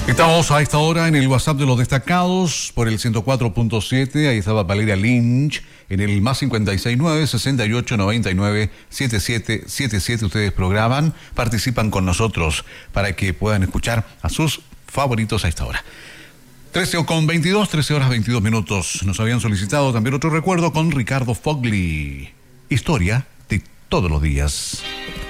Estamos a esta hora en el WhatsApp de los destacados por el 104.7. Ahí estaba Valeria Lynch en el más 569-6899-7777. Ustedes programan, participan con nosotros para que puedan escuchar a sus favoritos a esta hora. 13 horas 22 minutos. Nos habían solicitado también otro recuerdo con Ricardo Fogli. Historia de todos los días.